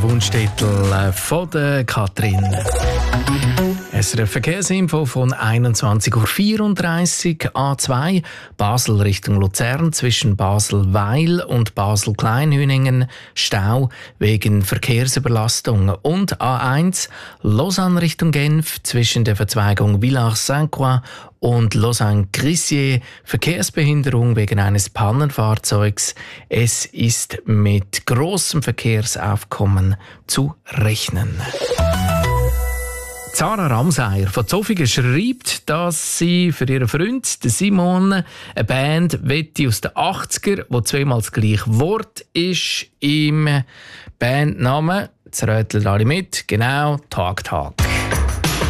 Wunschtitel von der Katrin. SRF Verkehrsinfo von 21.34 Uhr A2 Basel Richtung Luzern zwischen Basel-Weil und Basel-Kleinhüningen Stau wegen Verkehrsüberlastung und A1 Lausanne Richtung Genf zwischen der Verzweigung Villars-Saint-Croix und Lausanne-Crissier Verkehrsbehinderung wegen eines Pannenfahrzeugs. Es ist mit grossem Verkehrsaufkommen zu rechnen. Sarah Ramseyer von Zofingen schreibt, dass sie für ihren Freund Simon eine Band wette aus den 80er, wo zweimal das gleiche Wort ist im Bandnamen. Jetzt rätseln alle mit. Genau, Tag.